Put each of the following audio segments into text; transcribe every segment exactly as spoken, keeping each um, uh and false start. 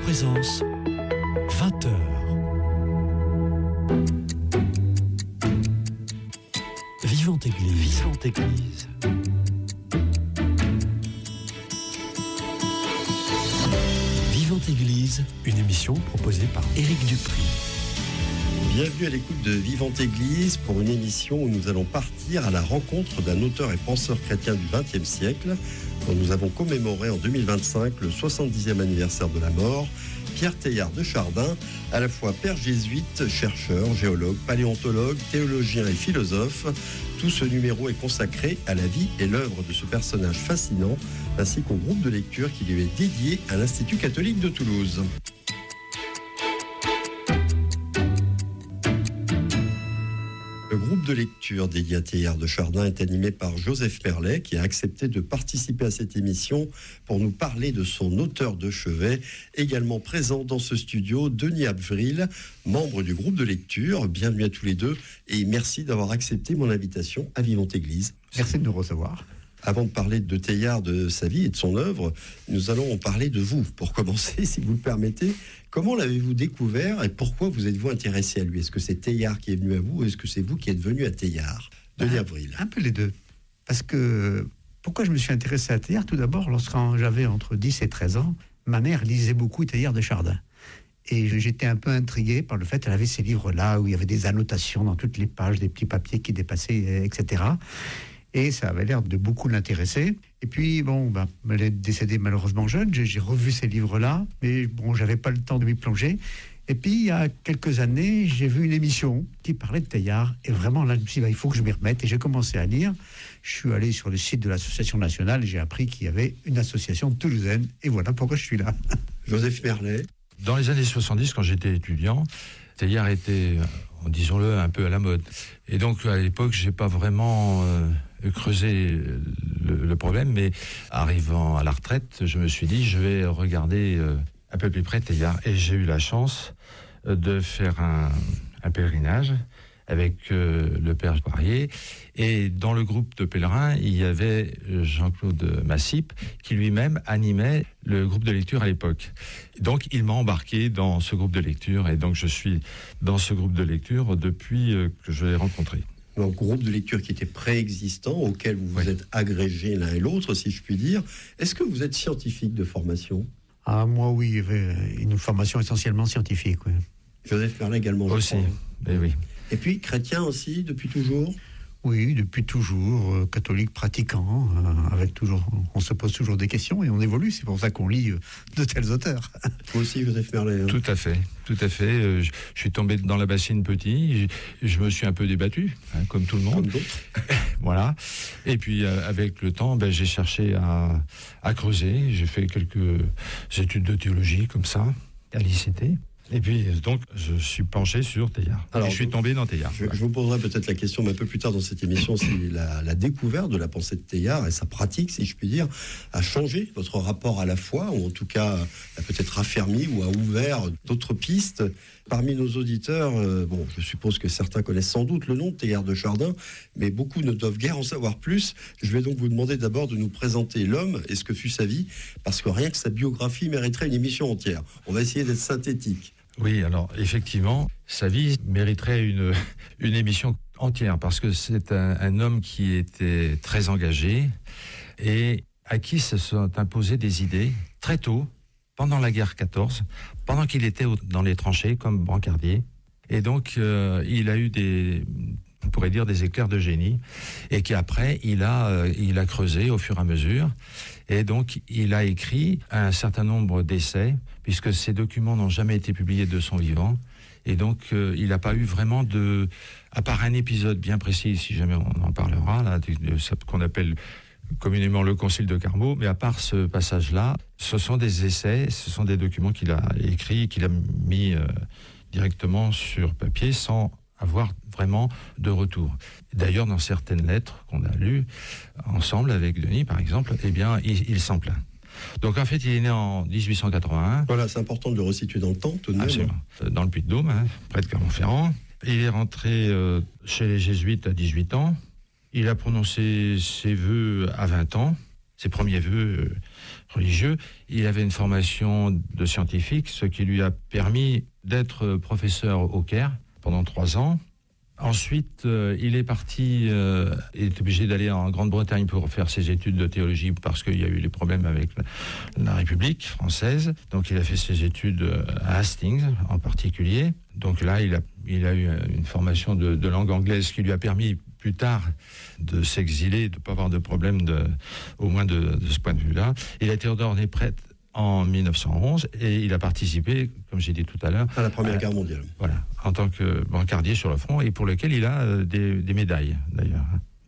Présence, vingt heures. Vivante Église. Vivante Église. Vivante Église, une émission proposée par Éric Dupri. Bienvenue à l'écoute de Vivante Église pour une émission où nous allons partir à la rencontre d'un auteur et penseur chrétien du vingtième siècle, dont nous avons commémoré en deux mille vingt-cinq le soixante-dixième anniversaire de la mort, Pierre Teilhard de Chardin, à la fois père jésuite, chercheur, géologue, paléontologue, théologien et philosophe. Tout ce numéro est consacré à la vie et l'œuvre de ce personnage fascinant, ainsi qu'au groupe de lecture qui lui est dédié à l'Institut catholique de Toulouse. Le groupe de lecture dédié à Teilhard de Chardin est animé par Joseph Merlet, qui a accepté de participer à cette émission pour nous parler de son auteur de chevet. Également présent dans ce studio, Denis Avril, membre du groupe de lecture. Bienvenue à tous les deux et merci d'avoir accepté mon invitation à Vivante Église. Merci de nous recevoir. Avant de parler de Teilhard, de sa vie et de son œuvre, nous allons parler de vous. Pour commencer, si vous le permettez, comment l'avez-vous découvert et pourquoi vous êtes-vous intéressé à lui ? Est-ce que c'est Teilhard qui est venu à vous ou est-ce que c'est vous qui êtes venu à Teilhard ? Denis Avril. Un peu les deux. Parce que, pourquoi je me suis intéressé à Teilhard ? Tout d'abord, lorsque j'avais entre dix et treize ans, ma mère lisait beaucoup Teilhard de Chardin. Et j'étais un peu intrigué par le fait qu'elle avait ces livres-là où il y avait des annotations dans toutes les pages, des petits papiers qui dépassaient, et cetera. Et ça avait l'air de beaucoup l'intéresser. Et puis, bon, bah, elle est décédée malheureusement jeune. J'ai, j'ai revu ces livres-là, mais bon, j'avais pas le temps de m'y plonger. Et puis, il y a quelques années, j'ai vu une émission qui parlait de Teilhard. Et vraiment, là, je me suis dit, bah, il faut que je m'y remette. Et j'ai commencé à lire. Je suis allé sur le site de l'Association nationale et j'ai appris qu'il y avait une association toulousaine. Et voilà pourquoi je suis là. Joseph Merlet. Dans les années soixante-dix, quand j'étais étudiant, Teilhard était, disons-le, un peu à la mode. Et donc, à l'époque, j'ai pas vraiment euh, creusé le, le problème, mais arrivant à la retraite, je me suis dit, je vais regarder euh, un peu plus près Teilhard. Et j'ai eu la chance de faire un, un pèlerinage avec euh, le père Poirier. Et dans le groupe de pèlerins, il y avait Jean-Claude Massip, qui lui-même animait le groupe de lecture à l'époque. Donc, il m'a embarqué dans ce groupe de lecture, et donc je suis dans ce groupe de lecture depuis euh, que je l'ai rencontré. Un groupe de lecture qui était préexistant, auquel vous vous oui. êtes agrégés l'un et l'autre, si je puis dire. Est-ce que vous êtes scientifique de formation ? Ah, moi, oui, il y avait une formation essentiellement scientifique, oui. Joseph Merlet également, je aussi, crois. Eh oui. Et puis, chrétien aussi, depuis toujours ? Oui, depuis toujours, euh, catholique pratiquant, euh, avec toujours, on se pose toujours des questions et on évolue, c'est pour ça qu'on lit euh, de tels auteurs. Vous aussi, Joseph Merlet. Hein. Tout à fait, tout à fait. Euh, je, je suis tombé dans la bassine petit, je, je me suis un peu débattu, hein, comme tout le monde. Comme d'autres. Voilà. Et puis, euh, avec le temps, ben, j'ai cherché à, à creuser, j'ai fait quelques études de théologie, comme ça, à l'I C T. Et puis, donc, je suis penché sur Teilhard. Alors, et je suis donc, tombé dans Teilhard. Je, je vous poserai peut-être la question, mais un peu plus tard dans cette émission, si la, la découverte de la pensée de Teilhard et sa pratique, si je puis dire, a changé votre rapport à la foi, ou en tout cas, a peut-être raffermi ou a ouvert d'autres pistes. Parmi nos auditeurs, euh, bon, je suppose que certains connaissent sans doute le nom de Teilhard de Chardin, mais beaucoup ne doivent guère en savoir plus. Je vais donc vous demander d'abord de nous présenter l'homme et ce que fut sa vie, parce que rien que sa biographie mériterait une émission entière. On va essayer d'être synthétique. Oui, alors effectivement, sa vie mériterait une, une émission entière, parce que c'est un, un homme qui était très engagé et à qui se sont imposées des idées très tôt, pendant la guerre quatorze, pendant qu'il était dans les tranchées comme brancardier. Et donc, euh, il a eu des, on pourrait dire, des éclairs de génie, et qu'après, il a, euh, il a creusé au fur et à mesure. Et donc, il a écrit un certain nombre d'essais, puisque ces documents n'ont jamais été publiés de son vivant. Et donc, euh, il n'a pas eu vraiment de... À part un épisode bien précis, si jamais on en parlera, là, de, de ce qu'on appelle communément le Concile de Carmaux, mais à part ce passage-là, ce sont des essais, ce sont des documents qu'il a écrits, qu'il a mis euh, directement sur papier, sans avoir vraiment de retour. D'ailleurs, dans certaines lettres qu'on a lues ensemble avec Denis, par exemple, eh bien, il, il s'en plaint. Donc, en fait, il est né en dix-huit cent quatre-vingt-un. Voilà, c'est important de le resituer dans le temps, tout de même. Absolument. Dans le Puy-de-Dôme, hein, près de Clermont-Ferrand. Il est rentré euh, chez les Jésuites à dix-huit ans. Il a prononcé ses vœux à vingt ans. ses premiers vœux religieux. Il avait une formation de scientifique, ce qui lui a permis d'être professeur au Caire pendant trois ans. Ensuite, euh, il est parti, euh, il est obligé d'aller en Grande-Bretagne pour faire ses études de théologie parce qu'il y a eu les problèmes avec la, la République française. Donc il a fait ses études à Hastings en particulier. Donc là, il a, il a eu une formation de, de langue anglaise qui lui a permis plus tard de s'exiler, de ne pas avoir de problème, de, au moins de, de ce point de vue-là. Il a été ordonné prêtre en mille neuf cent onze et il a participé, comme j'ai dit tout à l'heure, à la Première à, Guerre mondiale. Voilà, en tant que brancardier sur le front et pour lequel il a euh, des, des médailles d'ailleurs.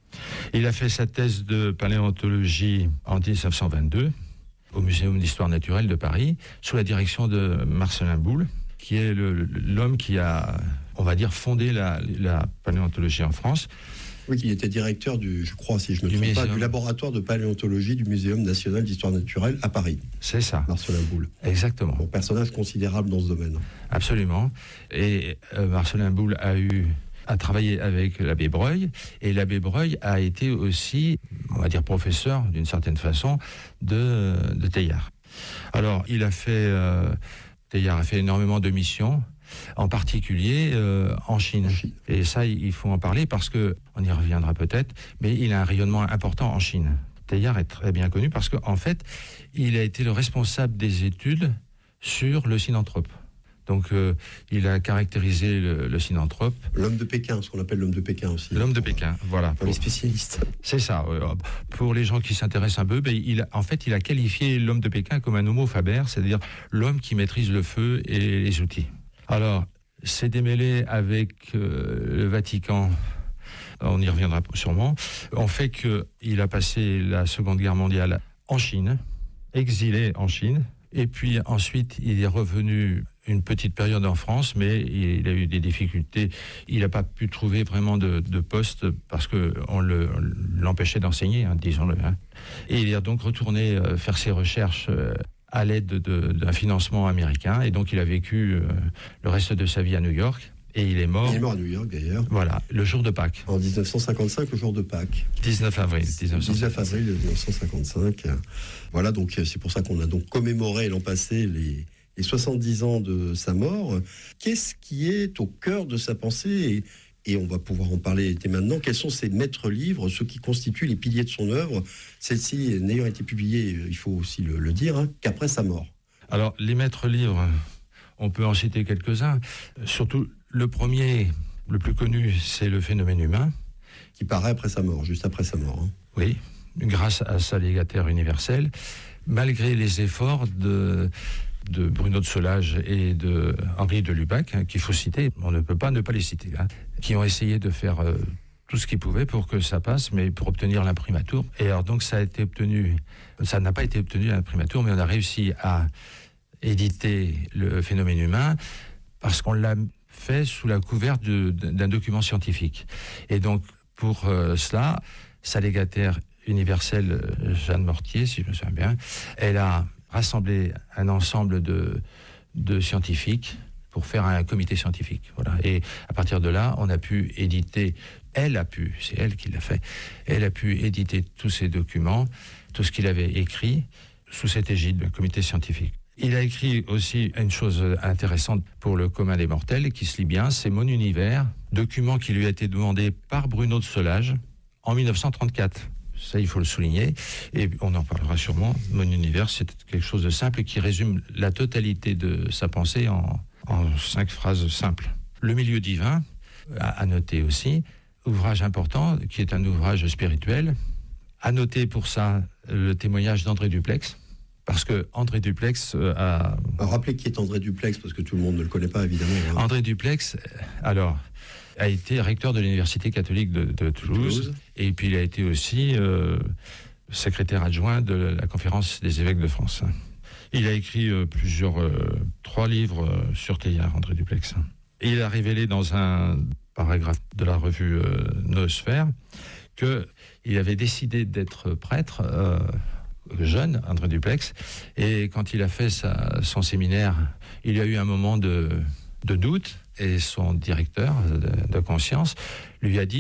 Il a fait sa thèse de paléontologie en dix-neuf cent vingt-deux au Muséum d'histoire naturelle de Paris sous la direction de Marcelin Boule, qui est le, l'homme qui a, on va dire, fondé la, la paléontologie en France. Oui, il était directeur du, je crois, si je me Du trompe pas, muséum. du laboratoire de paléontologie du Muséum national d'histoire naturelle à Paris. C'est ça. Marcelin Boule. Exactement. Bon, personnage considérable dans ce domaine. Absolument. Et euh, Marcelin Boule a eu a travaillé avec l'abbé Breuil, et l'abbé Breuil a été aussi, on va dire, professeur, d'une certaine façon, de, de Teilhard. Alors, il a fait, euh, Teilhard a fait énormément de missions, en particulier euh, en Chine. Chine. Et ça, il faut en parler parce que, on y reviendra peut-être, mais il a un rayonnement important en Chine. Teilhard est très bien connu parce qu'en fait, il a été le responsable des études sur le synanthrope. Donc, euh, il a caractérisé le, le synanthrope. L'homme de Pékin, ce qu'on appelle l'homme de Pékin aussi. L'homme de Pékin, voilà. Pour les spécialistes. C'est ça. Euh, pour les gens qui s'intéressent un peu, ben, il, en fait, il a qualifié l'homme de Pékin comme un homo faber, c'est-à-dire l'homme qui maîtrise le feu et les outils. Alors, c'est démêlé avec euh, le Vatican. On y reviendra sûrement. On fait qu'il a passé la Seconde Guerre mondiale en Chine, exilé en Chine, et puis ensuite il est revenu une petite période en France, mais il a eu des difficultés. Il n'a pas pu trouver vraiment de, de poste parce qu'on le, l'empêchait d'enseigner, hein, disons-le. Hein. Et il est donc retourné euh, faire ses recherches euh, à l'aide de, de, d'un financement américain, et donc il a vécu euh, le reste de sa vie à New York. Et il est mort. Il est mort à New York d'ailleurs. Voilà, le jour de Pâques. En dix-neuf cent cinquante-cinq, le jour de Pâques. dix-neuf avril. dix-neuf avril dix-neuf cent cinquante-cinq. Voilà, donc c'est pour ça qu'on a donc commémoré l'an passé les, les soixante-dix ans de sa mort. Qu'est-ce qui est au cœur de sa pensée et, et on va pouvoir en parler dès maintenant. Quels sont ses maîtres livres, ceux qui constituent les piliers de son œuvre, celle-ci n'ayant été publiée, il faut aussi le, le dire, hein, qu'après sa mort. Alors, les maîtres livres, on peut en citer quelques-uns. Surtout, le premier, le plus connu, c'est Le phénomène humain. Qui paraît après sa mort, juste après sa mort. Hein. Oui, grâce à sa légataire universelle, malgré les efforts de, de Bruno de Solage et de Henri de Lubac, hein, qu'il faut citer, on ne peut pas ne pas les citer, hein, qui ont essayé de faire euh, tout ce qu'ils pouvaient pour que ça passe, mais pour obtenir l'imprimatur. Et alors donc ça a été obtenu, ça n'a pas été obtenu à l'imprimatur, mais on a réussi à éditer Le phénomène humain parce qu'on l'a fait sous la couverte de, d'un document scientifique. Et donc, pour euh, cela, sa légataire universelle, Jeanne Mortier, si je me souviens bien, elle a rassemblé un ensemble de, de scientifiques pour faire un comité scientifique. Voilà. Et à partir de là, on a pu éditer, elle a pu, c'est elle qui l'a fait, elle a pu éditer tous ces documents, tout ce qu'il avait écrit, sous cette égide du comité scientifique. Il a écrit aussi une chose intéressante pour le commun des mortels, qui se lit bien, c'est Mon univers, document qui lui a été demandé par Bruno de Solage en dix-neuf cent trente-quatre. Ça, il faut le souligner, et on en parlera sûrement. Mon univers, c'est quelque chose de simple qui résume la totalité de sa pensée en, en cinq phrases simples. Le milieu divin, à, à noter aussi, ouvrage important, qui est un ouvrage spirituel. À noter pour ça le témoignage d'André Duplex, parce que André Duplex euh, a... Alors, rappelez qui est André Duplex, parce que tout le monde ne le connaît pas, évidemment. Hein. André Duplex, alors, a été recteur de l'Université catholique de, de Toulouse, Toulouse, et puis il a été aussi euh, secrétaire adjoint de la Conférence des évêques de France. Il a écrit euh, plusieurs, euh, trois livres euh, sur Teilhard, André Duplex. Et il a révélé dans un paragraphe de la revue euh, Noosphère qu'il avait décidé d'être prêtre... Euh, jeune, André Duplex, et quand il a fait sa, son séminaire, il y a eu un moment de, de doute, et son directeur de, de conscience lui a dit «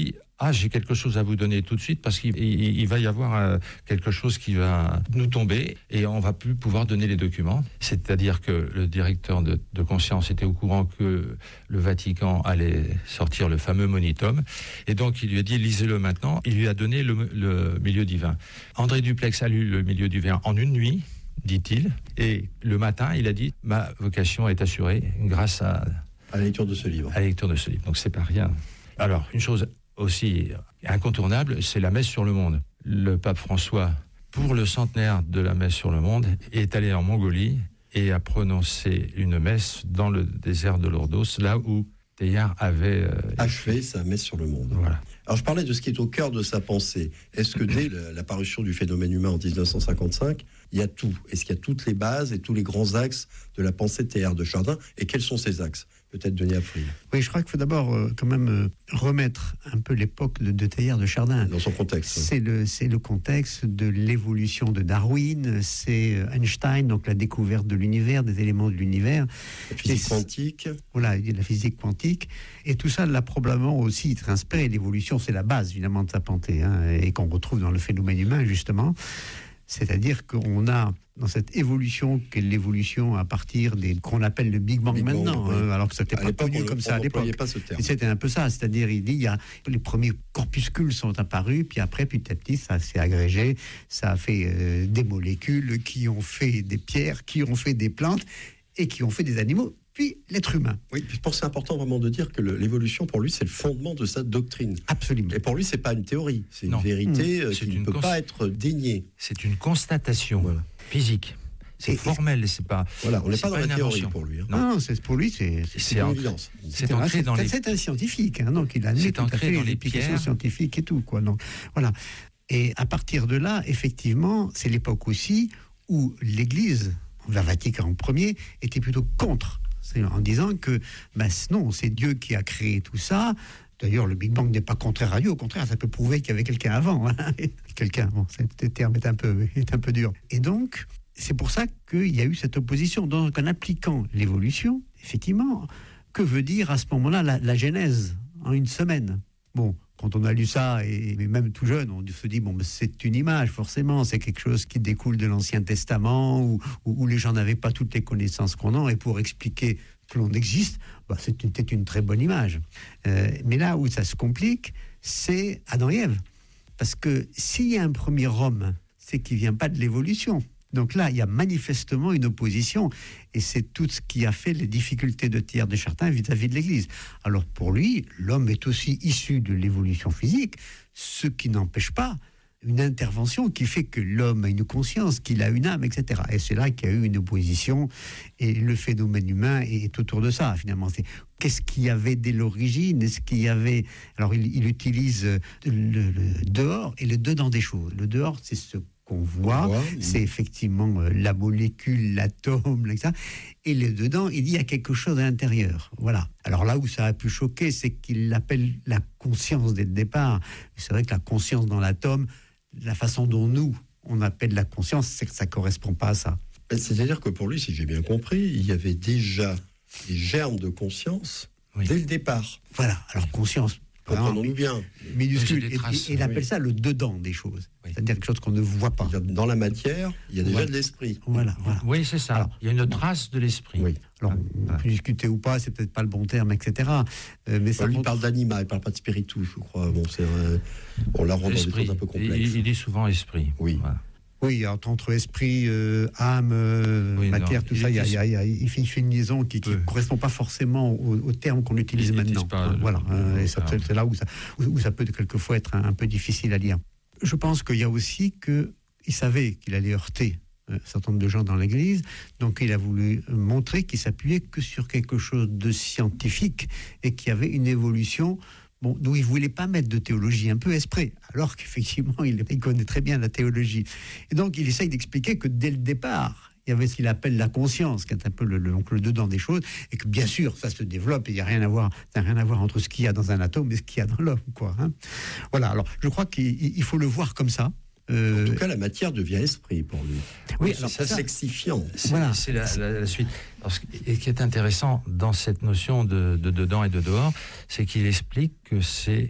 ah, j'ai quelque chose à vous donner tout de suite parce qu'il il, il va y avoir euh, quelque chose qui va nous tomber et on va plus pouvoir donner les documents. C'est-à-dire que le directeur de, de conscience était au courant que le Vatican allait sortir le fameux Monitum et donc il lui a dit lisez-le maintenant. Il lui a donné le, le milieu divin. André Duplex a lu le milieu divin en une nuit, dit-il, et le matin il a dit ma vocation est assurée grâce à, à la lecture de ce livre. À la lecture de ce livre. Donc c'est pas rien. Alors une chose aussi incontournable, c'est la messe sur le monde. Le pape François, pour le centenaire de la messe sur le monde, est allé en Mongolie et a prononcé une messe dans le désert de Lourdos, là où Teilhard avait euh, achevé sa messe sur le monde. Voilà. Alors je parlais de ce qui est au cœur de sa pensée. Est-ce que dès l'apparition du phénomène humain en dix-neuf cent cinquante-cinq, il y a tout? Est-ce qu'il y a toutes les bases et tous les grands axes de la pensée de Teilhard de Chardin? Et quels sont ces axes? Peut-être Denis April. Oui, je crois qu'il faut d'abord euh, quand même euh, remettre un peu l'époque de, de Teilhard de Chardin. Dans son contexte. C'est le, c'est le contexte de l'évolution de Darwin, c'est Einstein, donc la découverte de l'univers, des éléments de l'univers. La physique et quantique. Voilà, la physique quantique. Et tout ça l'a probablement aussi inspiré. L'évolution, c'est la base, évidemment, de sa pensée, hein, et qu'on retrouve dans le phénomène humain, justement. C'est-à-dire qu'on a dans cette évolution, qu'est l'évolution à partir des qu'on appelle le Big Bang, Big Bang maintenant, oui. euh, alors que c'était pas connu comme ça à l'époque. Pas ce terme. Et c'était un peu ça, c'est-à-dire il dit il y a les premiers corpuscules sont apparus, puis après petit à petit ça s'est agrégé, ça a fait euh, des molécules qui ont fait des pierres, qui ont fait des plantes et qui ont fait des animaux. Puis l'être humain. Oui, je pense que c'est important vraiment de dire que le, l'évolution, pour lui, c'est le fondement de sa doctrine. Absolument. Et pour lui, c'est pas une théorie, c'est non. une vérité mmh. qui ne peut cons... pas être déniée. C'est une constatation voilà. physique. C'est et, formel, c'est pas. Voilà, on n'est pas dans pas la théorie invention. pour lui. Hein. Non, non, c'est pour lui, c'est c'est, c'est une évidence. C'est, c'est ancré dans les. C'est un scientifique, hein, donc il a mis tout à fait dans les applications scientifiques et tout, quoi. Donc voilà. Et à partir de là, effectivement, c'est l'époque aussi où l'Église, la Vatican en premier, était plutôt contre. C'est en disant que ben, non, c'est Dieu qui a créé tout ça. D'ailleurs, le Big Bang n'est pas contraire à Dieu, au contraire, ça peut prouver qu'il y avait quelqu'un avant. Hein. quelqu'un, bon, ce terme est un peu, est un peu dur. Et donc, c'est pour ça qu'il y a eu cette opposition. Donc, en appliquant l'évolution, effectivement, que veut dire à ce moment-là la, la Genèse en une semaine? Bon, quand on a lu ça, et même tout jeune, on se dit, bon, c'est une image, forcément, c'est quelque chose qui découle de l'Ancien Testament, où, où, où les gens n'avaient pas toutes les connaissances qu'on a, et pour expliquer que l'on existe, bah, c'était une, une très bonne image. Euh, mais là où ça se complique, c'est Adam et Ève. Parce que s'il y a un premier homme, c'est qu'il ne vient pas de l'évolution. Donc là, il y a manifestement une opposition, et c'est tout ce qui a fait les difficultés de Teilhard de Chardin vis-à-vis de l'Église. Alors pour lui, l'homme est aussi issu de l'évolution physique, ce qui n'empêche pas une intervention qui fait que l'homme a une conscience, qu'il a une âme, et cetera. Et c'est là qu'il y a eu une opposition, et le phénomène humain est autour de ça, finalement. C'est qu'est-ce qu'il y avait dès l'origine? Est-ce qu'il y avait... Alors il, il utilise le, le dehors et le dedans des choses. Le dehors, c'est ce qu'on voit, ouais, c'est oui. effectivement euh, la molécule, l'atome, et cetera. Et le dedans, il dit il y a quelque chose à l'intérieur. Voilà. Alors là où ça a pu choquer, c'est qu'il l'appelle la conscience dès le départ. C'est vrai que la conscience dans l'atome, la façon dont nous, on appelle la conscience, c'est que ça ne correspond pas à ça. C'est-à-dire que pour lui, si j'ai bien compris, il y avait déjà des germes de conscience oui. dès le départ. Voilà. Alors conscience, comprenons-nous bien. Minuscule. Et, et il appelle oui. ça le dedans des choses. Oui. C'est-à-dire quelque chose qu'on ne voit pas. Dans la matière, il y a déjà voilà. de l'esprit. Voilà, voilà. Oui, c'est ça. Alors, il y a une trace de l'esprit. Oui. Alors, on peut discuter ou pas, c'est peut-être pas le bon terme, et cetera. Euh, mais ça lui montre... parle d'anima, il parle pas de spiritus, je crois. Bon, c'est euh, on la rend dans des choses un peu complexes. Il, il dit souvent esprit. Oui. Voilà. Oui, entre esprit, euh, âme, euh, oui, matière, non, tout il ça, il, y a, il, y a, il, y a, il, fait, il fait une liaison qui ne correspond pas forcément au, au terme qu'on utilise il maintenant. Pas, voilà, le, euh, et ça, c'est là où ça, où, où ça peut quelquefois être un, un peu difficile à lire. Je pense qu'il y a aussi qu'il savait qu'il allait heurter un certain nombre de gens dans l'Église, donc il a voulu montrer qu'il s'appuyait que sur quelque chose de scientifique et qu'il y avait une évolution. Bon, donc il ne voulait pas mettre de théologie un peu esprit, alors qu'effectivement, il, il connaît très bien la théologie. Et donc, il essaye d'expliquer que dès le départ, il y avait ce qu'il appelle la conscience, qui est un peu le, le, le dedans des choses, et que bien sûr, ça se développe, et il n'y a rien à voir, ça n'a rien à voir entre ce qu'il y a dans un atome et ce qu'il y a dans l'homme, quoi. Hein. Voilà, alors je crois qu'il il faut le voir comme ça. Euh... En tout cas, la matière devient esprit pour lui. Oui, alors c'est ça, sexifiant. C'est, voilà. c'est la, la, la suite. Alors, ce qui est intéressant dans cette notion de, de dedans et de dehors, c'est qu'il explique que c'est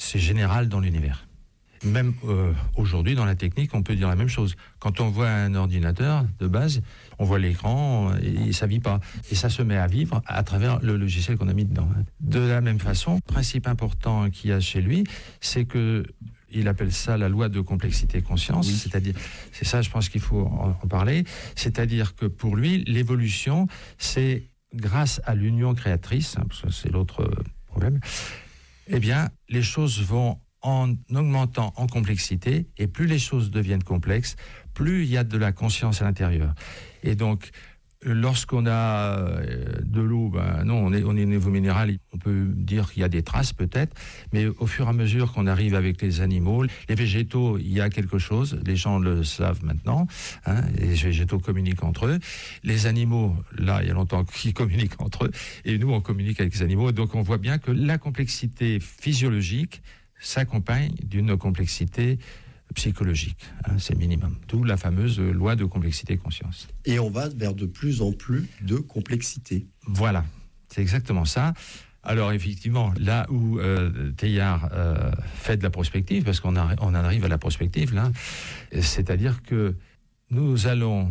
c'est général dans l'univers. Même euh, aujourd'hui, dans la technique, on peut dire la même chose. Quand on voit un ordinateur de base, on voit l'écran et, et ça ne vit pas. Et ça se met à vivre à travers le logiciel qu'on a mis dedans. De la même façon, le principe important qu'il y a chez lui, c'est que il appelle ça la loi de complexité conscience, oui. C'est-à-dire, c'est ça, je pense qu'il faut en, en parler. C'est-à-dire que pour lui, l'évolution, c'est grâce à l'union créatrice, hein, parce que c'est l'autre problème. Eh bien, les choses vont en augmentant en complexité, et plus les choses deviennent complexes, plus il y a de la conscience à l'intérieur. Et donc, lorsqu'on a de l'eau, ben non, on est, on est niveau minéral, on peut dire qu'il y a des traces peut-être, mais au fur et à mesure qu'on arrive avec les animaux, les végétaux, il y a quelque chose, les gens le savent maintenant, hein, les végétaux communiquent entre eux, les animaux, là, il y a longtemps qu'ils communiquent entre eux, et nous, on communique avec les animaux, donc on voit bien que la complexité physiologique s'accompagne d'une complexité psychologique, hein, c'est minimum. D'où la fameuse loi de complexité conscience. Et on va vers de plus en plus de complexité. Voilà, c'est exactement ça. Alors effectivement, là où euh, Teilhard euh, fait de la prospective, parce qu'on a, on en arrive à la prospective, là, c'est-à-dire que nous allons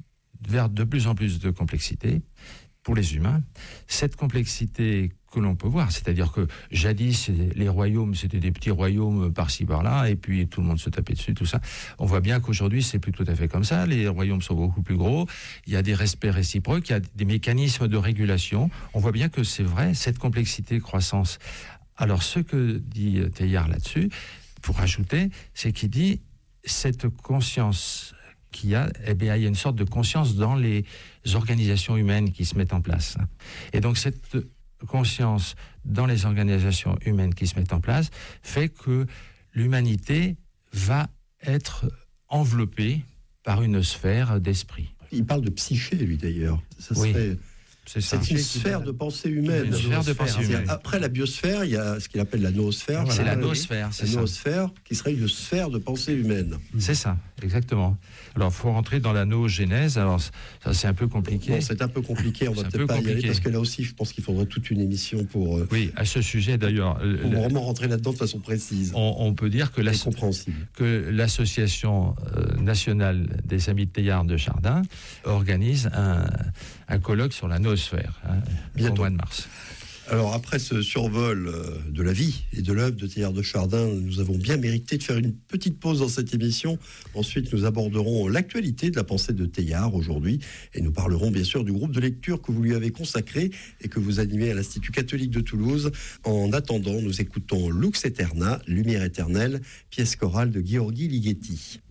vers de plus en plus de complexité pour les humains. Cette complexité que l'on peut voir, c'est-à-dire que jadis, les royaumes, c'était des petits royaumes par-ci, par-là, et puis tout le monde se tapait dessus, tout ça. On voit bien qu'aujourd'hui, c'est plus tout à fait comme ça. Les royaumes sont beaucoup plus gros, il y a des respects réciproques, il y a des mécanismes de régulation. On voit bien que c'est vrai, cette complexité croissance. Alors, ce que dit Teilhard là-dessus, pour ajouter, c'est qu'il dit, cette conscience qu'il y a, eh bien, il y a une sorte de conscience dans les organisations humaines qui se mettent en place. Et donc, cette conscience dans les organisations humaines qui se mettent en place fait que l'humanité va être enveloppée par une sphère d'esprit. Il parle de psyché, lui, d'ailleurs. Ça oui. serait... C'est, ça. C'est une sphère de pensée humaine. Une sphère de pensée humaine. Après la biosphère, il y a ce qu'il appelle la noosphère. C'est voilà. la noosphère, c'est la ça. noosphère, qui serait une sphère de pensée humaine. C'est ça, exactement. Alors, il faut rentrer dans la noogénèse. Alors, ça, c'est un peu compliqué. Bon, c'est un peu compliqué. On va peut-être pas compliqué. y aller parce que là aussi, je pense qu'il faudrait toute une émission pour. Euh, oui, à ce sujet d'ailleurs. Pour le, vraiment rentrer là-dedans de façon précise. On, on peut dire que, l'asso- que l'association euh, nationale des amis de Teilhard de Chardin organise un, un colloque sur la noosphère. Hein, Bientôt. Au mois de mars. Alors après ce survol de la vie et de l'œuvre de Teilhard de Chardin, nous avons bien mérité de faire une petite pause dans cette émission. Ensuite, nous aborderons l'actualité de la pensée de Teilhard aujourd'hui et nous parlerons bien sûr du groupe de lecture que vous lui avez consacré et que vous animez à l'Institut catholique de Toulouse. En attendant, nous écoutons Lux Aeterna, Lumière éternelle, pièce chorale de Gheorghi Ligeti.